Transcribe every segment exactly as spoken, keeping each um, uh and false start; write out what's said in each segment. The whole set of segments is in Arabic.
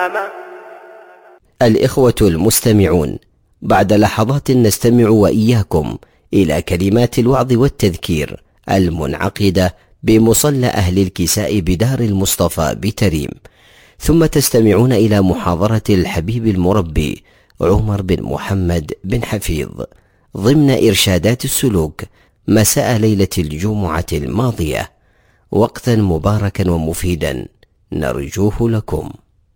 أمامه. الإخوة المستمعون، بعد لحظات نستمع وإياكم إلى كلمات الوعظ والتذكير المنعقدة بمصلى أهل الكساء بدار المصطفى بتريم، ثم تستمعون إلى محاضرة الحبيب المربي عمر بن محمد بن حفيظ ضمن إرشادات السلوك مساء ليلة الجمعة الماضية، وقتا مباركا ومفيدا نرجوه لكم.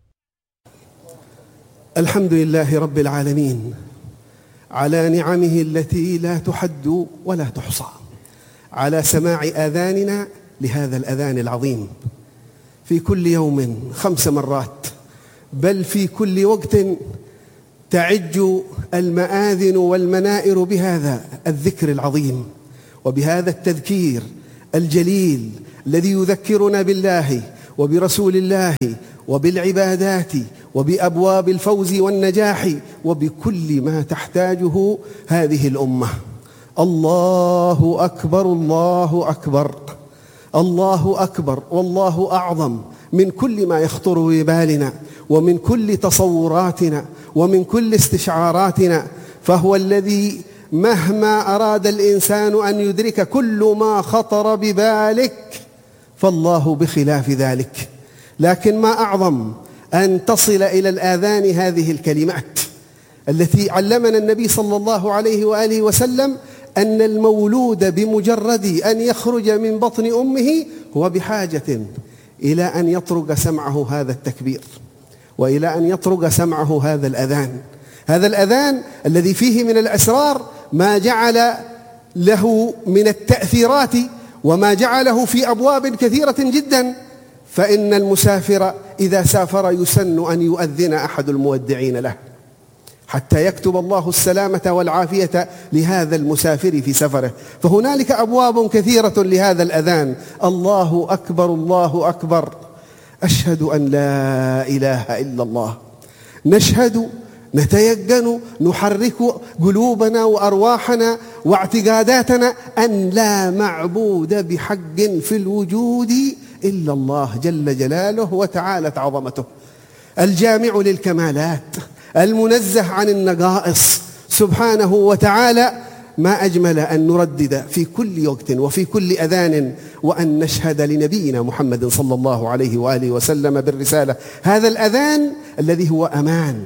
الحمد لله رب العالمين على نعمه التي لا تحد ولا تحصى، على سماع آذاننا لهذا الأذان العظيم في كل يوم خمس مرات، بل في كل وقت تعج المآذن والمنائر بهذا الذكر العظيم وبهذا التذكير الجليل الذي يذكرنا بالله وبرسول الله وبالعبادات وبأبواب الفوز والنجاح وبكل ما تحتاجه هذه الأمة. الله أكبر، الله أكبر، الله أكبر، والله أعظم من كل ما يخطر ببالنا ومن كل تصوراتنا ومن كل استشعاراتنا، فهو الذي مهما أراد الإنسان أن يدرك كل ما خطر ببالك فالله بخلاف ذلك. لكن ما أعظم أن تصل إلى الآذان هذه الكلمات التي علمنا النبي صلى الله عليه وآله وسلم أن المولود بمجرد أن يخرج من بطن أمه هو بحاجة إلى أن يطرق سمعه هذا التكبير، وإلى أن يطرق سمعه هذا الأذان، هذا الأذان الذي فيه من الأسرار ما جعل له من التأثيرات وما جعله في أبواب كثيرة جدا. فإن المسافر إذا سافر يسن أن يؤذن أحد المودعين له حتى يكتب الله السلامة والعافية لهذا المسافر في سفره، فهنالك أبواب كثيرة لهذا الأذان. الله أكبر، الله أكبر، أشهد أن لا إله إلا الله، نشهد، نتيقن، نحرك قلوبنا وأرواحنا واعتقاداتنا أن لا معبود بحق في الوجود إلا الله جل جلاله وتعالت عظمته، الجامع للكمالات، المنزه عن النقائص سبحانه وتعالى. ما أجمل أن نردد في كل وقت وفي كل أذان وأن نشهد لنبينا محمد صلى الله عليه وآله وسلم بالرسالة، هذا الأذان الذي هو أمان.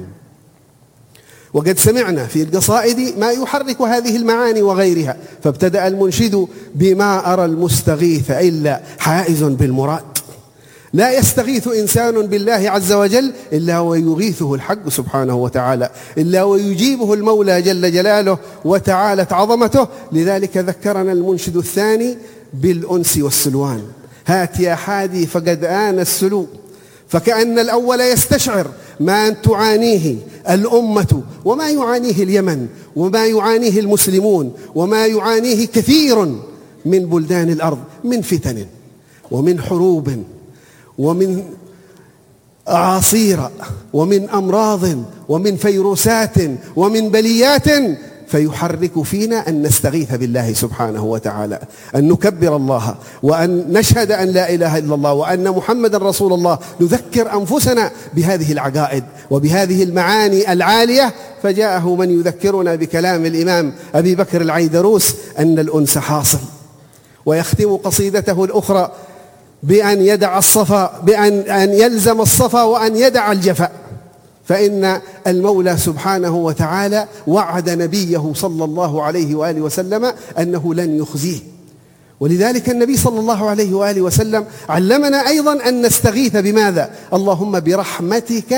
وقد سمعنا في القصائد ما يحرك هذه المعاني وغيرها، فابتدأ المنشد بما أرى المستغيث إلا حائز بالمراد، لا يستغيث إنسان بالله عز وجل إلا ويغيثه الحق سبحانه وتعالى، إلا ويجيبه المولى جل جلاله وتعالت عظمته. لذلك ذكرنا المنشد الثاني بالأنس والسلوان، هات يا حادي فقد آن السلو، فكأن الأول يستشعر ما تعانيه الأمة وما يعانيه اليمن وما يعانيه المسلمون وما يعانيه كثير من بلدان الأرض من فتن ومن حروب ومن أعاصير ومن أمراض ومن فيروسات ومن بليات، فيحرك فينا أن نستغيث بالله سبحانه وتعالى، أن نكبر الله وأن نشهد أن لا إله إلا الله وأن محمد رسول الله، نذكر أنفسنا بهذه العقائد وبهذه المعاني العالية. فجاءه من يذكرنا بكلام الإمام أبي بكر العيدروس أن الأنس حاصل، ويختم قصيدته الأخرى بأن يدع الصفا، بأن أن يلزم الصفا وأن يدع الجفا، فإن المولى سبحانه وتعالى وعد نبيه صلى الله عليه وآله وسلم أنه لن يخزيه. ولذلك النبي صلى الله عليه وآله وسلم علمنا أيضا أن نستغيث بماذا؟ اللهم برحمتك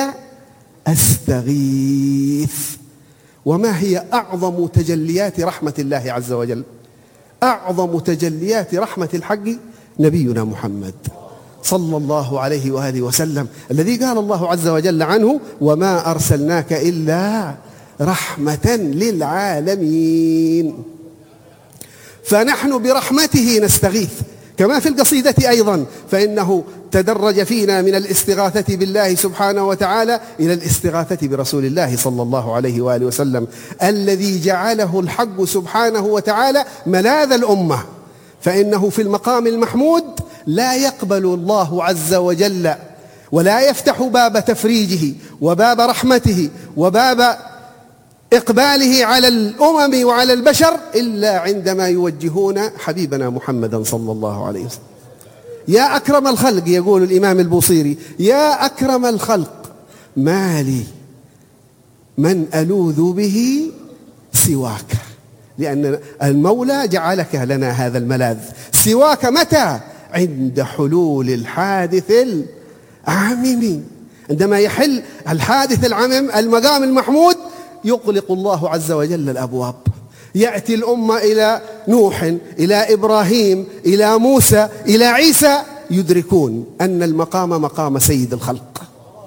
أستغيث. وما هي أعظم تجليات رحمة الله عز وجل؟ أعظم تجليات رحمة الحق نبينا محمد صلى الله عليه وآله وسلم، الذي قال الله عز وجل عنه وما أرسلناك إلا رحمة للعالمين. فنحن برحمته نستغيث، كما في القصيدة أيضا، فإنه تدرج فينا من الاستغاثة بالله سبحانه وتعالى إلى الاستغاثة برسول الله صلى الله عليه وآله وسلم، الذي جعله الحق سبحانه وتعالى ملاذ الأمة. فإنه في المقام المحمود لا يقبل الله عز وجل ولا يفتح باب تفريجه وباب رحمته وباب إقباله على الأمم وعلى البشر إلا عندما يوجهون حبيبنا محمدا صلى الله عليه وسلم. يا أكرم الخلق، يقول الإمام البوصيري، يا أكرم الخلق ما لي من ألوذ به سواك، لأن المولى جعلك لنا هذا الملاذ. سواك متى؟ عند حلول الحادث العميم. عندما يحل الحادث العميم المقام المحمود يغلق الله عز وجل الأبواب. يأتي الأمة إلى نوح، إلى إبراهيم، إلى موسى، إلى عيسى، يدركون أن المقام مقام سيد الخلق.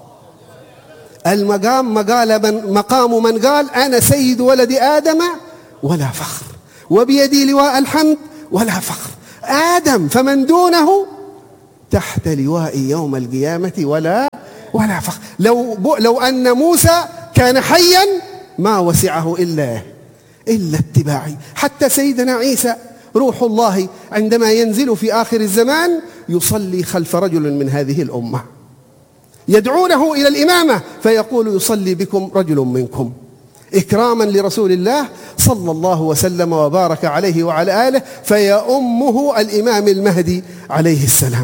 المقام مقال من مقام من قال أنا سيد ولد آدم ولا فخر، وبيدي لواء الحمد ولا فخر. آدم فمن دونه تحت لواء يوم القيامة ولا ولا فخر. لو لو أن موسى كان حيا ما وسعه إلا إلا اتباعي. حتى سيدنا عيسى روح الله عندما ينزل في آخر الزمان يصلي خلف رجل من هذه الأمة، يدعونه إلى الإمامة فيقول يصلي بكم رجل منكم، إكراما لرسول الله صلى الله وسلم وبارك عليه وعلى آله، فيأمه الإمام المهدي عليه السلام.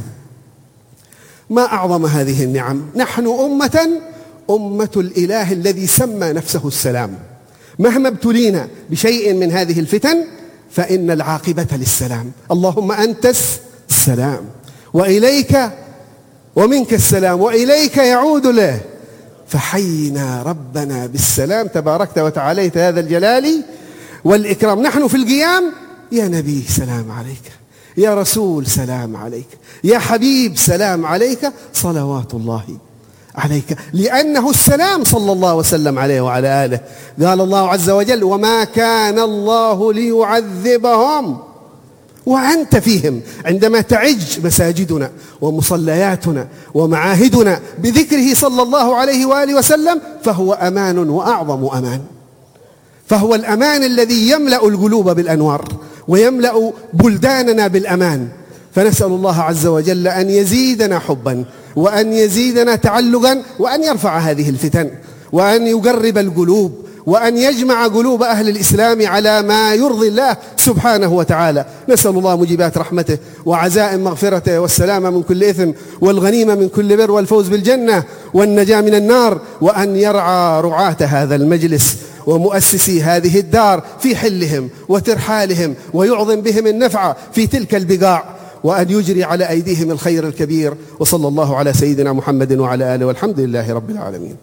ما أعظم هذه النعم. نحن أمة أمة الإله الذي سمى نفسه السلام. مهما ابتلينا بشيء من هذه الفتن فإن العاقبة للسلام. اللهم أنت السلام وإليك ومنك السلام وإليك يعود له، فحينا ربنا بالسلام تباركت وتعاليت هذا الجلال والإكرام. نحن في القيام يا نبي سلام عليك، يا رسول سلام عليك، يا حبيب سلام عليك، صلوات الله عليك، لأنه السلام صلى الله وسلم عليه وعلى آله. قال الله عز وجل وما كان الله ليعذبهم وأنت فيهم. عندما تعج مساجدنا ومصلياتنا ومعاهدنا بذكره صلى الله عليه وآله وسلم فهو أمان وأعظم أمان، فهو الأمان الذي يملأ القلوب بالأنوار ويملأ بلداننا بالأمان. فنسأل الله عز وجل أن يزيدنا حبا وأن يزيدنا تعلقا وأن يرفع هذه الفتن وأن يقرب القلوب وأن يجمع قلوب أهل الإسلام على ما يرضي الله سبحانه وتعالى. نسأل الله مجيبات رحمته وعزائم مغفرته والسلامة من كل إثم والغنيمة من كل بر والفوز بالجنة والنجاة من النار، وأن يرعى رعاة هذا المجلس ومؤسسي هذه الدار في حلهم وترحالهم ويعظم بهم النفع في تلك البقاع، وأن يجري على أيديهم الخير الكبير. وصلى الله على سيدنا محمد وعلى آله والحمد لله رب العالمين.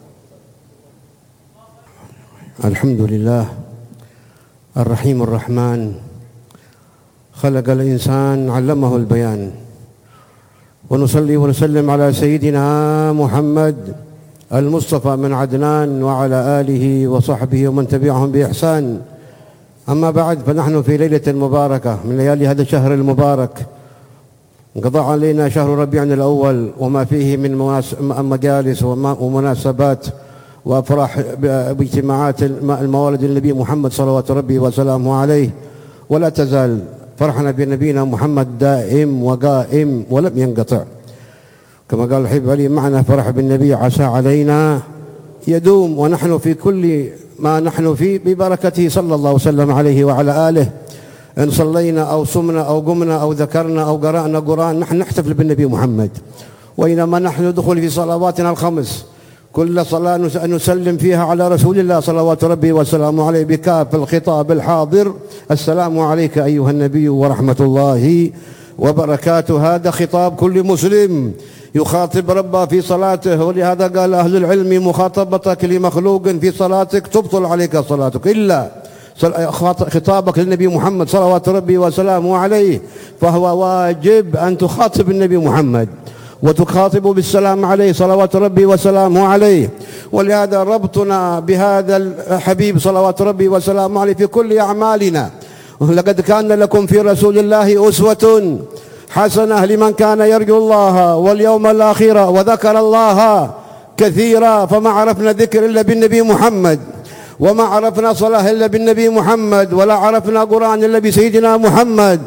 الحمد لله الرحيم الرحمن، خلق الإنسان علمه البيان، ونصلي ونسلم على سيدنا محمد المصطفى من عدنان وعلى آله وصحبه ومن تبعهم بإحسان. أما بعد، فنحن في ليلة مباركة من ليالي هذا الشهر المبارك. انقضى علينا شهر ربيع الأول وما فيه من مجالس ومناسبات وأفراح باجتماعات الموالد النبي محمد صلوات ربي وسلامه عليه، ولا تزال فرحنا بنبينا محمد دائم وقائم ولم ينقطع. كما قال الحبيب علي معنا فرح بالنبي عسى علينا يدوم، ونحن في كل ما نحن فيه ببركته صلى الله وسلم عليه وعلى آله. إن صلينا أو صمنا أو قمنا أو ذكرنا أو قرأنا قرآن نحن نحتفل بالنبي محمد. وإنما نحن ندخل في صلواتنا الخمس كل صلاة نسلم فيها على رسول الله صلوات ربي وسلامه عليه بكاف الخطاب الحاضر: السلام عليك أيها النبي ورحمة الله وبركاته. هذا خطاب كل مسلم يخاطب ربه في صلاته، ولهذا قال أهل العلم: مخاطبتك لمخلوق في صلاتك تبطل عليك صلاتك، إلا خطابك للنبي محمد صلوات ربي وسلامه عليه، فهو واجب أن تخاطب النبي محمد وتخاطب بالسلام عليه صلوات ربي وسلامه عليه. ولهذا ربطنا بهذا الحبيب صلوات ربي وسلامه عليه في كل أعمالنا. لقد كان لكم في رسول الله أسوة حسنة لمن كان يرجو الله واليوم الآخر وذكر الله كثيرا. فما عرفنا ذكر إلا بالنبي محمد، وما عرفنا صلاة إلا بالنبي محمد، ولا عرفنا قرآن إلا بسيدنا محمد،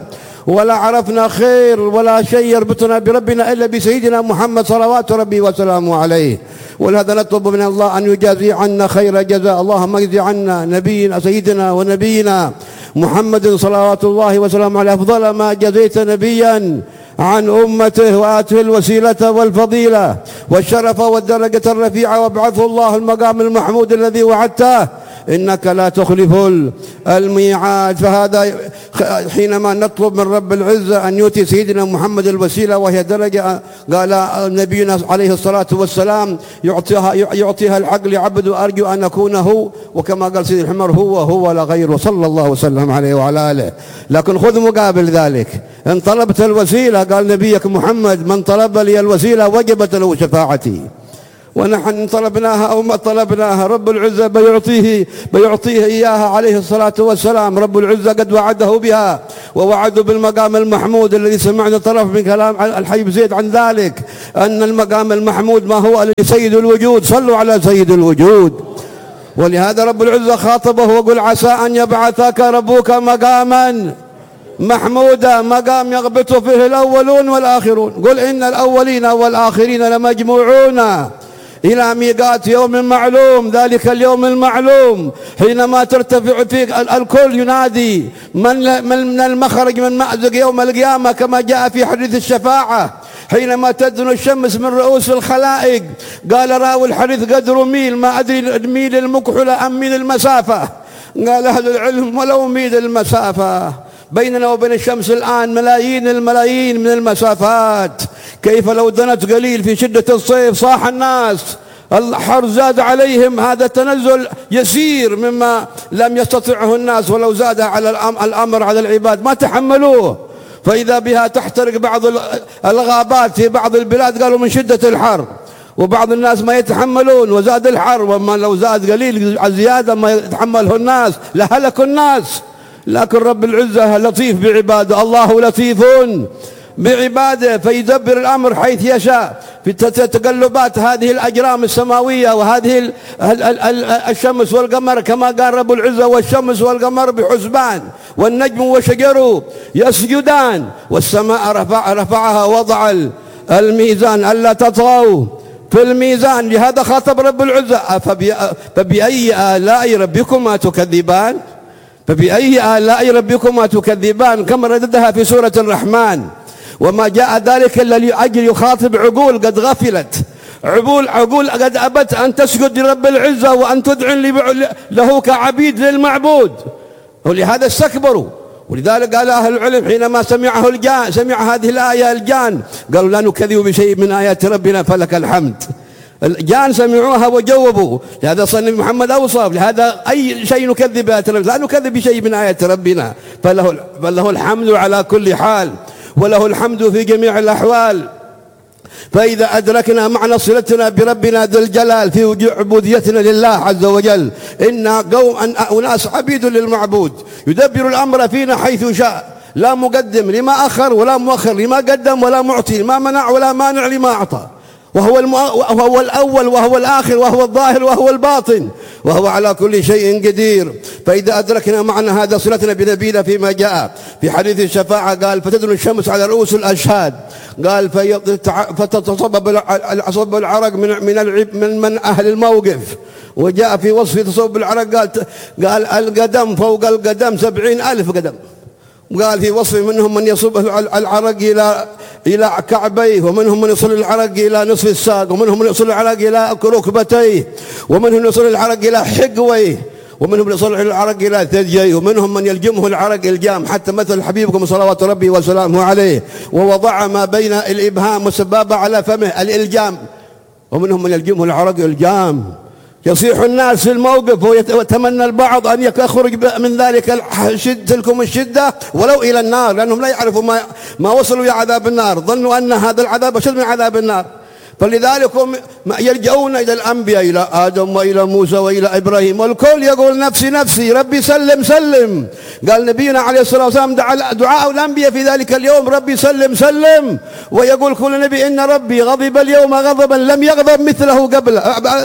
ولا عرفنا خير ولا شيء يربطنا بربنا إلا بسيدنا محمد صلوات ربي وسلامه عليه. ولهذا نطلب من الله أن يجازي عنا خير جزاء. اللهم اجزي عنا نبينا سيدنا ونبينا محمد صلوات الله وسلامه عليه أفضل ما جزيت نبيا عن أمته، وآته الوسيلة والفضيلة والشرف والدرجة الرفيعة، وابعثه الله المقام المحمود الذي وعدته إنك لا تخلف الميعاد. فهذا حينما نطلب من رب العزة أن يؤتي سيدنا محمد الوسيلة وهي درجة، قال نبينا عليه الصلاة والسلام يعطيها, يعطيها الحق لعبد وأرجو أن أكون هو، وكما قال سيد الحمر هو هو لا غيره صلى الله وسلم عليه وعلى آله. لكن خذ مقابل ذلك، إن طلبت الوسيلة قال نبيك محمد من طلب لي الوسيلة وجبت له شفاعتي. ونحن طلبناها أو ما طلبناها رب العزة بيعطيه بيعطيه إياها عليه الصلاة والسلام. رب العزة قد وعده بها، ووعده بالمقام المحمود الذي سمعنا طرف من كلام الحبيب زيد عن ذلك، أن المقام المحمود ما هو لسيد الوجود. صلوا على سيد الوجود. ولهذا رب العزة خاطبه وقل عسى أن يبعثك ربك مقاما محمودا، مقام يغبط فيه الأولون والآخرون. قل إن الأولين والآخرين لمجموعون إلى ميقات يوم معلوم، ذلك اليوم المعلوم حينما ترتفع فيه الكل ينادي من من المخرج من مأزق يوم القيامة، كما جاء في حديث الشفاعة حينما تدنو الشمس من رؤوس الخلائق. قال راوي الحديث قدر ميل، ما أدري ميل المكحلة أم ميل المسافة. قال أهل العلم ولو ميل المسافة، بيننا وبين الشمس الآن ملايين الملايين من المسافات. كيف لو دنت قليل في شدة الصيف صاح الناس، الحر زاد عليهم، هذا تنزل يسير مما لم يستطعه الناس، ولو زاد على الأمر على العباد ما تحملوه. فإذا بها تحترق بعض الغابات في بعض البلاد قالوا من شدة الحر، وبعض الناس ما يتحملون وزاد الحر، وما لو زاد قليل زيادة ما يتحمله الناس لهلكوا الناس. لكن رب العزة لطيف بعباده، الله لطيف بعباده فيدبر الأمر حيث يشاء. في تقلبات هذه الأجرام السماوية وهذه الشمس والقمر، كما قال رب العزة والشمس والقمر بحسبان والنجم وشجره يسجدان والسماء رفع رفعها وضع الميزان ألا تطغوا في الميزان. لهذا خاطب رب العزة فبأي آلاء ربكما تكذبان، فبأي آلاء ربكما تكذبان، كما رددها في سورة الرحمن. وما جاء ذلك إلا لأجل يخاطب عقول قد غفلت، عقول عقول قد أبت أن تسجد لرب العزة وأن تذعن له كعبيد للمعبود، ولهذا استكبروا. ولذلك قال أهل العلم حينما سمعه الجان سمع هذه الآية الجان قالوا لا نكذب بشيء من آيات ربنا فلك الحمد. الجان سمعوها وجوبوا، لهذا صلى محمد أوصف، لهذا أي شيء نكذب بآيات ربنا، لا نكذب بشيء من آيات ربنا، فله, فله الحمد على كل حال، وله الحمد في جميع الأحوال. فإذا أدركنا معنى صلتنا بربنا ذي الجلال في عبوديتنا لله عز وجل، إنا قوم أناس عبيد للمعبود، يدبر الأمر فينا حيث شاء، لا مقدم لما أخر ولا مؤخر، لما قدم ولا معطي، لما منع ولا مانع لما أعطى، وهو, المو... وهو الأول وهو الآخر وهو الظاهر وهو الباطن، وهو على كل شيء قدير. فإذا أدركنا معنى هذا صلتنا بنبينا فيما جاء في حديث الشفاعة قال فتدنو الشمس على رؤوس الأشهاد، قال فتتصبب العرق من من, العب من من أهل الموقف. وجاء في وصف تصبب العرق قال قال القدم فوق القدم سبعين ألف قدم. وقال في وصف منهم من يصب العرق إلى إلى كعبيه، ومنهم من يصل العرق إلى نصف الساق، ومنهم من يصل العرق إلى ركبتيه، ومنهم يصل العرق إلى حقويه، ومنهم يصل العرق إلى ثدييه، ومنهم من يلجمه العرق الجام، حتى مثل حبيبكم صلوات ربي وسلامه عليه ووضع ما بين الإبهام والسبابة على فمه الإلجام، ومنهم من يلجمه العرق الجام. يصيح الناس في الموقف ويتمنى البعض أن يخرج من ذلك تلكم الشدة ولو إلى النار، لأنهم لا يعرفوا ما, ما وصلوا إلى عذاب النار، ظنوا أن هذا العذاب أشد من عذاب النار. فلذلك هم يلجؤون إلى الأنبياء، إلى آدم وإلى موسى وإلى إبراهيم، والكل يقول نفسي نفسي ربي سلم سلم. قال نبينا عليه الصلاة والسلام دعاء الأنبياء في ذلك اليوم ربي سلم سلم، ويقول كل نبي إن ربي غضب اليوم غضبا لم يغضب مثله قبل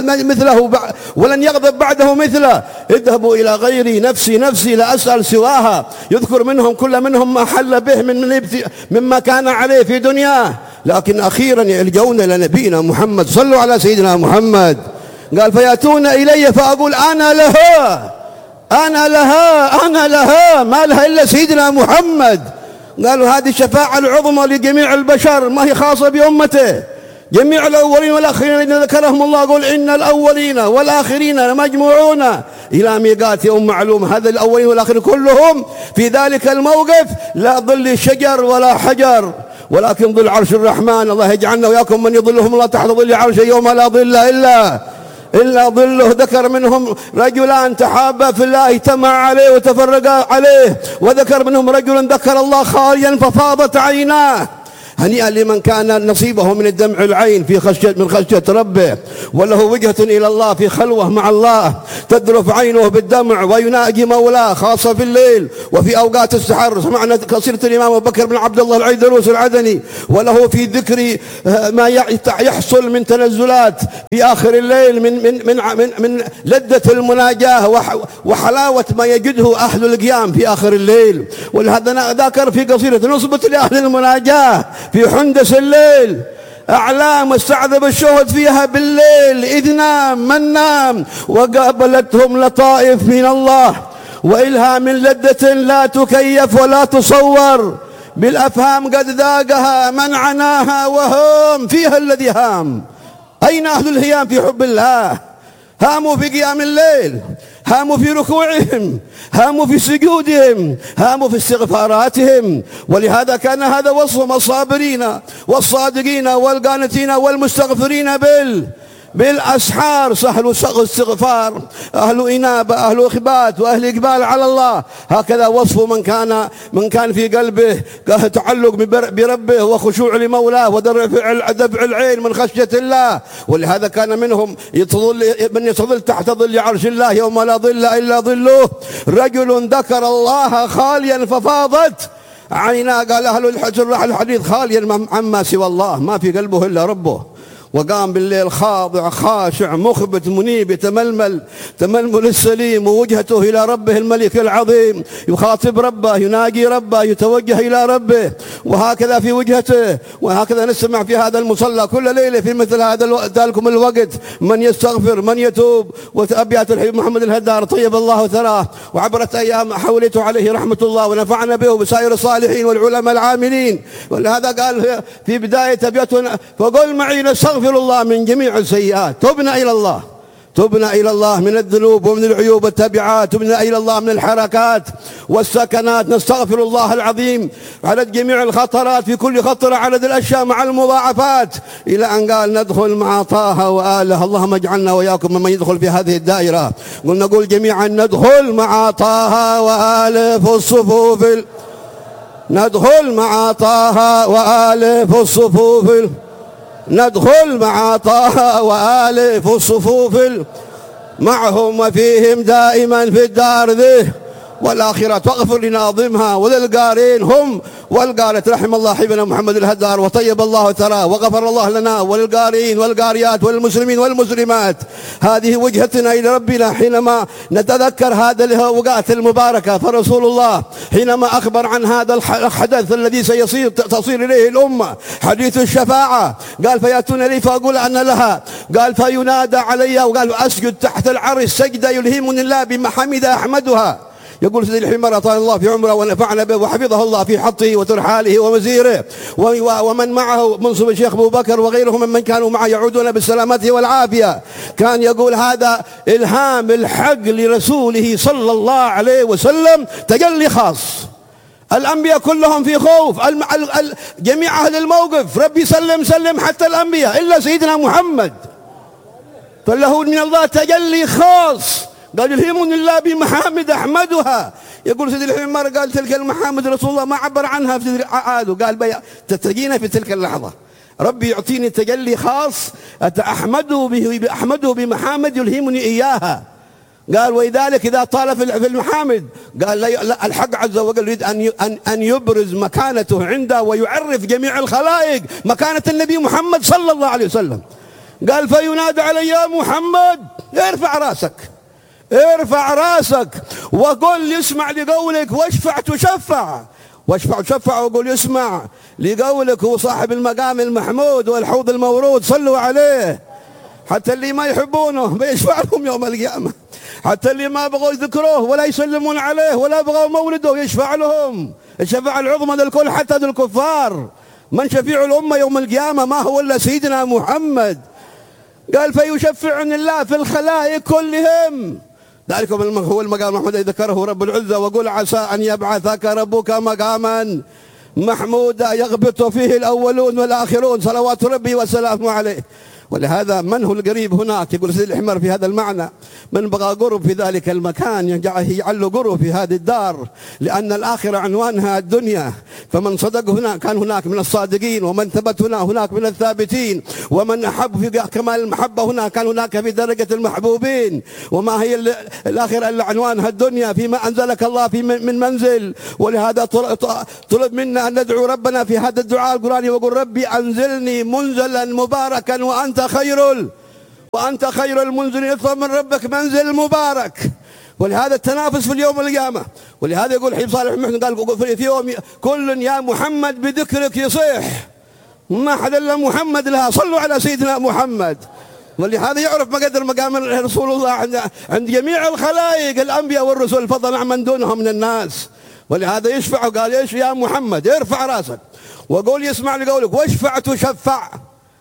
مثله ولن يغضب بعده مثله، اذهبوا إلى غيري نفسي نفسي لا أسأل سواها. يذكر منهم كل منهم ما حل به من مما كان عليه في دنياه، لكن أخيرا يلجؤون إلى نبينا محمد. صلوا على سيدنا محمد. قال فيأتون إلي فأقول أنا لها أنا لها أنا لها ما لها إلا سيدنا محمد. قالوا هذه الشفاعة العظمى لجميع البشر، ما هي خاصة بأمته، جميع الأولين والآخرين الذين ذكرهم الله. قل إن الأولين والآخرين مجموعون إلى ميقات يوم معلوم. هذا الأولين والآخرين كلهم في ذلك الموقف لا ظل شجر ولا حجر ولكن ظل عرش الرحمن. الله يجعلنا وياكم من يظلهم الله تحت ظل عرشه يوم لا ظل إلا إلا ظله. ذكر منهم رجلان تحابا في الله اجتمع عليه وتفرقا عليه، وذكر منهم رجلا ذكر الله خاليا ففاضت عيناه. هنيئا لمن كان نصيبه من الدمع العين في خشية من خشية ربه، وله وجهة إلى الله في خلوة مع الله تذرف عينه بالدمع ويناجي مولاه، خاصة في الليل وفي أوقات السحر. سمعنا قصيدة الإمام أبو بكر بن عبد الله العيدروس العدني، وله في ذكر ما يحصل من تنزلات في آخر الليل من من من من, من لذة المناجاة وحلاوة ما يجده أهل القيام في آخر الليل. ولهذا ذكر في قصيدة نصبت لأهل المناجاة في حندس الليل أعلام استعذب الشهد فيها بالليل إذ نام من نام، وقابلتهم لطائف من الله وإلهام لذة لا تكيف ولا تصور، بالأفهام قد ذاقها من عناها وهم فيها الذي هام. أين أهل الهيام في حب الله؟ هاموا في قيام الليل، هاموا في ركوعهم، هاموا في سجودهم، هاموا في استغفاراتهم. ولهذا كان هذا وصفهم الصابرين والصادقين والقانتين والمستغفرين بال بالأسحار. سهل استغفار، أهل إنابة، أهل إخبات، وأهل إقبال على الله. هكذا وصف من كان من كان في قلبه تعلق بربه وخشوع لمولاه ودفع العين من خشية الله. ولهذا كان منهم يتظل من يتظل تحت ظل عرش الله يوم لا ظل إلا ظله، رجل ذكر الله خاليا ففاضت عينا. قال أهل الحديث خاليا عما سوى الله، ما في قلبه إلا ربه. وقام بالليل خاضع خاشع مخبت منيب يتململ تململ السليم، ووجهته إلى ربه الملك العظيم، يخاطب ربه، يناجي ربه، يتوجه إلى ربه. وهكذا في وجهته. وهكذا نسمع في هذا المصلى كل ليلة في مثل هذا ذلكم الوقت من يستغفر من يتوب. وأبيات الحبيب محمد الهدار طيب الله ثراه، وعبرت أيام حولته عليه رحمة الله ونفعنا به وبسائر الصالحين والعلماء العاملين. ولهذا قال في بداية أبياتنا فقل معي نستغفر نستغفر الله من جميع السيئات، تبنا إلى الله تبنا إلى الله من الذنوب ومن العيوب والتبعات، تبنا إلى الله من الحركات والسكنات. نستغفر الله العظيم على جميع الخطرات في كل خطرة عدد الأشياء مع المضاعفات، إلى أن قال ندخل مع طه وآله. اللهم اجعلنا وإياكم ممن يدخل في هذه الدائرة. قلنا نقول جميعا ندخل مع طه وآله في الصفوف ال... ندخل مع طه وآله في الصفوف ال... ندخل مع طه وآله في الصفوف معهم وفيهم دائما في الدار ذه والآخرة. واغفر لناظمها وللقارين هم والقارئات. رحم الله حبنا محمد الهدار وطيب الله ثراه وغفر الله لنا وللقارئين والقارئات والمسلمين والمسلمات. هذه وجهتنا إلى ربنا حينما نتذكر هذه الأوقات المباركة. فرسول الله حينما أخبر عن هذا الحدث الذي سيصير تصير إليه الأمة حديث الشفاعة، قال فيأتون لي فأقول أن لها، قال فينادى علي وقال أسجد تحت العرش سجدة يلهمني الله بمحامد أحمدها. يقول سيدي الحمار أطال الله في عمره ونفعنا به وحفظه الله في حطه وترحاله ومزيره، ومن معه منصب الشيخ أبو بكر وغيرهم ممن كانوا معه يعودون بالسلامة والعافية. كان يقول هذا إلهام الحق لرسوله صلى الله عليه وسلم تجلي خاص. الأنبياء كلهم في خوف، جميع أهل الموقف ربي سلم سلم حتى الأنبياء إلا سيدنا محمد، فله من الله تجلي خاص. قال يلهمني الله بمحامد أحمدها. يقول سيدي الحمار قال تلك المحامد رسول الله ما عبر عنها في عاده، قال تتجينا في تلك اللحظة ربي يعطيني تجلي خاص أحمده به أحمده بمحامد يلهمني إياها. قال ولذلك إذا طال في المحامد قال لا الحق عز وجل يريد أن أن يبرز مكانته عنده ويعرف جميع الخلائق مكانة النبي محمد صلى الله عليه وسلم. قال فينادى علي يا محمد ارفع راسك ارفع راسك وقل يسمع لقولك واشفع تشفع واشفع تشفع وقل يسمع لقولك. هو صاحب المقام المحمود والحوض المورود صلوا عليه. حتى اللي ما يحبونه بيشفع لهم يوم القيامة، حتى اللي ما بغوا يذكروه ولا يسلمون عليه ولا بغوا مولده يشفع لهم الشفاعة العظمى للكل حتى للكفار. من شفيع الأمة يوم القيامة ما هو إلا سيدنا محمد. قال فيشفعني الله في الخلائق كلهم. ذلك هو المقام محمود الذي ذكره رب العزة وقل عسى أن يبعثك ربك مقاما محمودا يغبط فيه الأولون والآخرون صلوات ربي وسلامه عليه. ولهذا من هو القريب هناك يقول سيد الحمار في هذا المعنى من بغى قرب في ذلك المكان يجعل له قرب في هذه الدار، لأن الآخرة عنوانها الدنيا. فمن صدق هناك كان هناك من الصادقين، ومن ثبت هنا هناك من الثابتين، ومن أحب في كمال المحبة هنا كان هناك في درجة المحبوبين. وما هي الآخرة إلا عنوانها الدنيا فيما أنزلك الله في من منزل. ولهذا طلب منا أن ندعو ربنا في هذا الدعاء القرآني وقل ربي أنزلني منزلا مباركا وأنت خير وأنت خير المنزلين. اطلب من ربك منزل مبارك. ولهذا التنافس في اليوم القيامة. ولهذا يقول حبيب صالح المحسن قال في يوم كل يا محمد بذكرك يصيح ما حد إلا محمد لها. صلوا على سيدنا محمد. ولهذا يعرف مقدر مقام رسول الله عند عند جميع الخلائق الأنبياء والرسل فضلا عن من دونهم من الناس. ولهذا يشفع وقال ايش يا محمد ارفع راسك وقول يسمع لقولك واشفع تشفع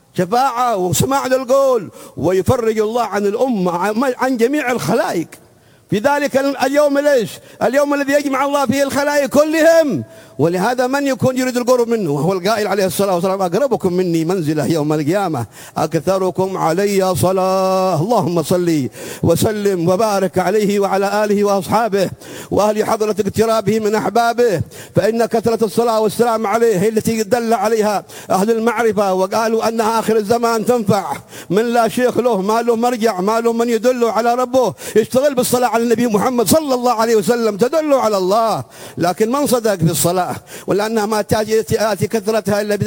شفاعة وسماع للقول. ويفرج الله عن الأمة عن جميع الخلائق في ذلك اليوم. ليش؟ اليوم الذي يجمع الله فيه الخلائق كلهم. ولهذا من يكون يريد القرب منه وهو القائل عليه الصلاة والسلام أقربكم مني منزلة يوم القيامة أكثركم علي صلاة. اللهم صل وسلم وبارك عليه وعلى آله وأصحابه وأهل حضرة اقترابه من أحبابه. فإن كثرة الصلاة والسلام عليه هي التي دل عليها أهل المعرفة وقالوا أنها آخر الزمان تنفع. من لا شيخ له ما له مرجع ما له من يدله على ربه يشتغل بالصلاة على النبي محمد صلى الله عليه وسلم تدل على الله. لكن من صدق في الصلاة ولأنها ما تأتي كثرتها إلا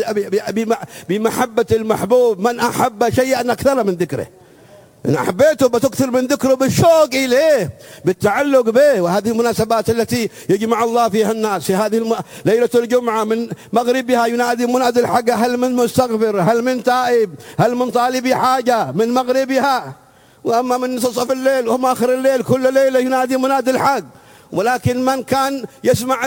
بمحبة المحبوب. من أحب شيئا أكثر من ذكره إن أحبيته بتكثر من ذكره بالشوق إليه بالتعلق به. وهذه المناسبات التي يجمع الله فيها الناس في هذه الم... ليلة الجمعة من مغربها ينادي منادي الحق هل من مستغفر هل من تائب هل من طالب حاجة من مغربها. وأما من نصف الليل وهم آخر الليل كل ليلة ينادي منادي الحق. ولكن من كان يسمع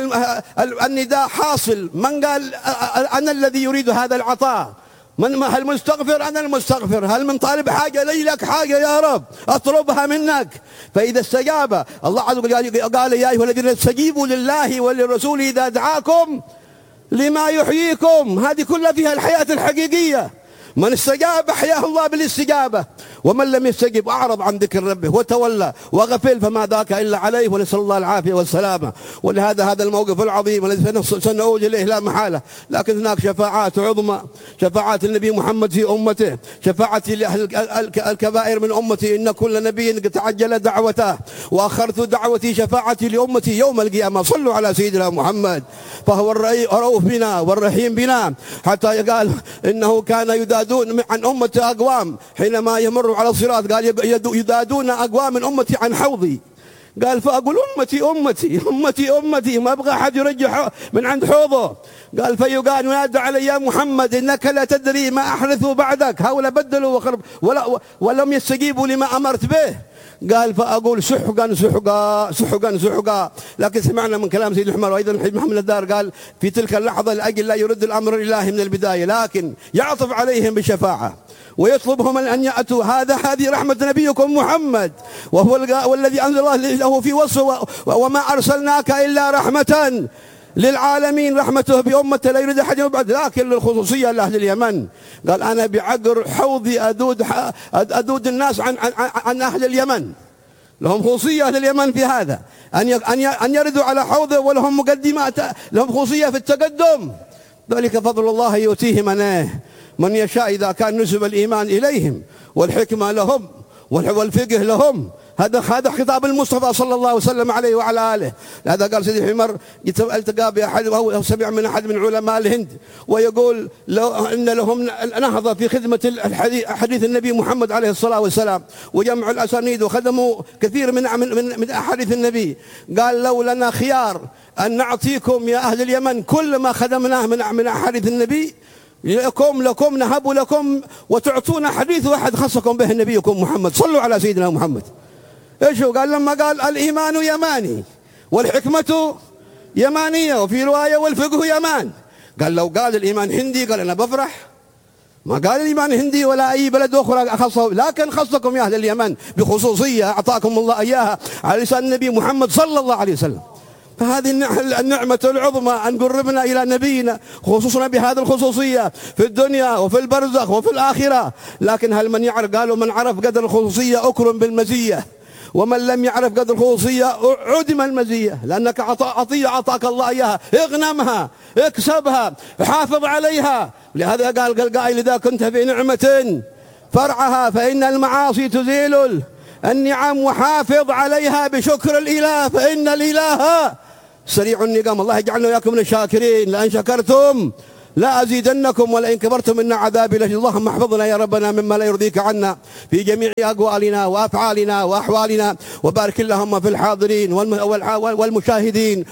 النداء حاصل من قال أنا الذي يريد هذا العطاء من هل مستغفر أنا المستغفر هل من طالب حاجة لي لك حاجة يا رب أطلبها منك. فإذا استجاب الله عز وجل قال يا أيها الذين استجيبوا لله وللرسول إذا دعاكم لما يحييكم. هذه كلها فيها الحياة الحقيقية. من استجاب أحياه الله بالاستجابة ومن لم يستجب أعرض عن ذكر ربه وتولى وغفل فما ذاك إلا عليه. ونسأل الله العافية والسلامة. ولهذا هذا الموقف العظيم الذي سنعود إليه لا محالة. لكن هناك شفاعات عظمى شفاعات النبي محمد في أمته شفاعة لأهل الكبائر من أمتي إن كل نبي تعجل دعوته وأخرت دعوتي شفاعتي لأمتي يوم القيامة. صلوا على سيدنا محمد. فهو الرؤوف بنا والرحيم بنا حتى قال إنه كان يدادون عن أمة أقوام حينما يمر على الصراط قال يدادون أقوام من أمتي عن حوضي. قال فأقول أمتي أمتي أمتي أمتي ما أبغى أحد يرجع من عند حوضه. قال فيقال ينادى علي يا محمد إنك لا تدري ما أحدثوا بعدك هؤلاء بدلوا وخرب ولا ولم يستجيبوا لما أمرت به. قال فأقول سحقا سحقا سحقا سحقا. لكن سمعنا من كلام سيد الحمار وأيضا محمد الدار قال في تلك اللحظة لأجل لا يرد الأمر لله من البداية لكن يعطف عليهم بشفاعة ويطلبهم أن يأتوا. هذا هذه رحمة نبيكم محمد وهو والذي أنزل الله له في وصفه وما أرسلناك إلا رحمة للعالمين. رحمته بأمته لا يريد أحد يبعد. لكن للخصوصية لأهل اليمن قال أنا بعقر حوضي أدود أدود الناس عن عن, عن أهل اليمن. لهم خصوصية أهل اليمن في هذا أن أن يردوا على حوضه ولهم مقدمات لهم خصوصية في التقدم. ذلك فضل الله يؤتيه من من يشاء إذا كان نسب الإيمان إليهم والحكمة لهم والفقه لهم. هذا هذا خطاب المصطفى صلى الله وسلم عليه وعلى آله. هذا قال سيدي حمر التقى بأحد أو سمع من أحد من علماء الهند ويقول لو أن لهم نهضة في خدمة حديث النبي محمد عليه الصلاة والسلام وجمع الأسانيد وخدموا كثير من من من أحاديث النبي. قال لو لنا خيار أن نعطيكم يا أهل اليمن كل ما خدمناه من من أحاديث النبي لكم لكم نهب لكم وتعطونا حديث واحد خصكم به نبيكم محمد. صلوا على سيدنا محمد. ايش قال لما قال الإيمان يماني والحكمة يمانية وفي رواية والفقه يمان؟ قال لو قال الإيمان هندي قال أنا بفرح. ما قال الإيمان هندي ولا أي بلد أخرى خصه، لكن خصكم يا أهل اليمن بخصوصية أعطاكم الله إياها على لسان النبي محمد صلى الله عليه وسلم. فهذه النعمة العظمى أن قربنا إلى نبينا خصوصنا بهذه الخصوصية في الدنيا وفي البرزخ وفي الآخرة. لكن هل من يعرف؟ قالوا من عرف قدر الخصوصية أكرم بالمزية، ومن لم يعرف قدر الخصوصية عدم المزية، لأنك عطية عطاك الله إياها اغنمها اكسبها حافظ عليها. لهذا قال القائل إذا كنت في نعمة فرعها فإن المعاصي تزيل النعم وحافظ عليها بشكر الإله فإن الإله سريع النقام. الله يجعلنا وياكم من الشاكرين. لأن شكرتم لا أزيدنكم ولئن كبرتم إن عذابي لشديد. اللهم احفظنا يا ربنا مما لا يرضيك عنا في جميع أقوالنا وأفعالنا وأحوالنا، وبارك اللهم في الحاضرين والمشاهدين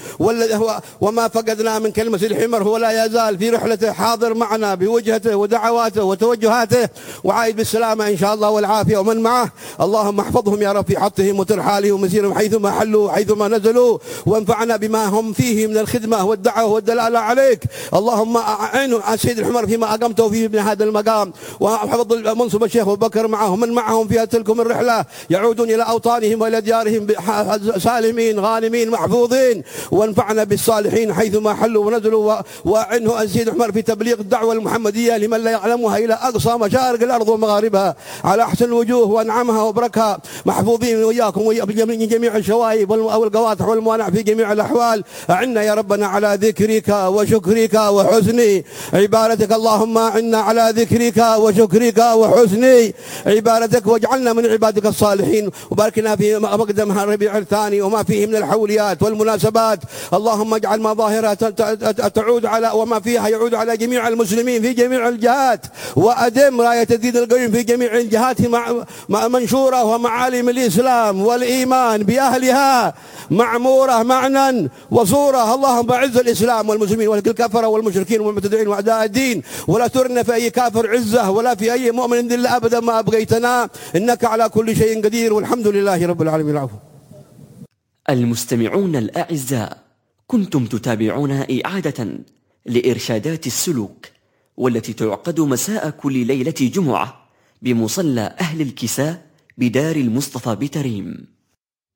وما فقدنا من كلمة الحمر هو لا يزال في رحلته حاضر معنا بوجهته ودعواته وتوجهاته وعائد بالسلامة إن شاء الله والعافية ومن معه. اللهم احفظهم يا رب في حطهم وترحالهم ومسيرهم حيثما حلوا حيثما نزلوا، وانفعنا بما هم فيه من الخدمة والدعوة والدلالة عليك. اللهم عينوا سيد الحمر فيما أقمته فيه من هذا المقام، وحفظ منصب الشيخ أبو بكر معهم من معهم في تلكم الرحلة يعودون إلى أوطانهم وإلى ديارهم سالمين غانمين محفوظين، وانفعنا بالصالحين حيثما حلوا ونزلوا. وعنه سيد الحمر في تبليغ الدعوة المحمدية لمن لا يعلمها إلى أقصى مشارق الأرض ومغاربها على أحسن الوجوه وأنعمها وبركها، محفوظين وإياكم من جميع الشوائب والقواطع والموانع في جميع الأحوال. أعنا يا ربنا على ذكرك وشكرك وحسن عبادتك. اللهم أعنا على ذكرك وشكرك وحسن عبادتك، واجعلنا من عبادك الصالحين، وباركنا في مقدمها الربيع الثاني وما فيه من الحوليات والمناسبات. اللهم اجعل مظاهرها تعود على وما فيها يعود على جميع المسلمين في جميع الجهات، وأدم راية الدين القيم في جميع الجهات مع منشورة، ومعالم الإسلام والإيمان بأهلها معمورة معنى وصورة. اللهم أعز الإسلام والمسلمين والكفرة والمشركين والمبتدعين وأعداء الدين، ولا ترنا في أي كافر عزة ولا في أي مؤمن ذل أبدا ما أبقيتنا، إنك على كل شيء قدير، والحمد لله رب العالمين. العفو. المستمعون الأعزاء، كنتم تتابعون إعادة لإرشادات السلوك، والتي تعقد مساء كل ليلة جمعة بمصلى أهل الكساء بدار المصطفى بتريم.